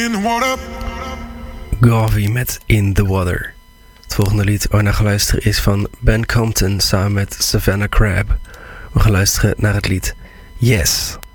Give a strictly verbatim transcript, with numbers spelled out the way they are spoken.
in the water. Garvey met In the Water. Het volgende lied waar we naar gaan luisteren is van Ben Compton samen met Savannah Crabb. We gaan luisteren naar het lied Yes.